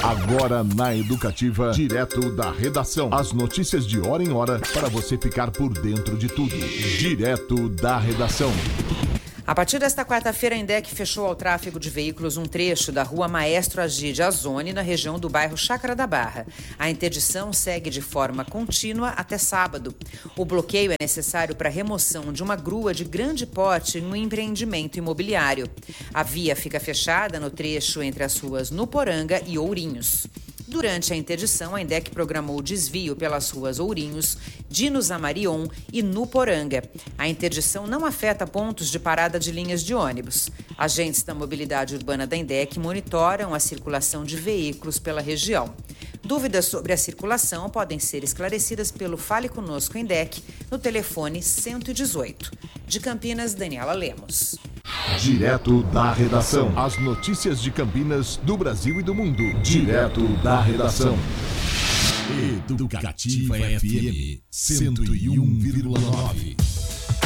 Agora na Educativa, direto da redação. As notícias de hora em hora para você ficar por dentro de tudo. Direto da redação. A partir desta quarta-feira, a INDEC fechou ao tráfego de veículos um trecho da rua Maestro Agide Azone, na região do bairro Chácara da Barra. A interdição segue de forma contínua até sábado. O bloqueio é necessário para a remoção de uma grua de grande porte em um empreendimento imobiliário. A via fica fechada no trecho entre as ruas Nuporanga e Ourinhos. Durante a interdição, a INDEC programou o desvio pelas ruas Ourinhos, Dinos Amarion e Nuporanga. A interdição não afeta pontos de parada de linhas de ônibus. Agentes da mobilidade urbana da INDEC monitoram a circulação de veículos pela região. Dúvidas sobre a circulação podem ser esclarecidas pelo Fale Conosco INDEC no telefone 118. De Campinas, Daniela Lemos. Direto da redação. As notícias de Campinas, do Brasil e do mundo. Direto da redação. Educativa FM 101,9.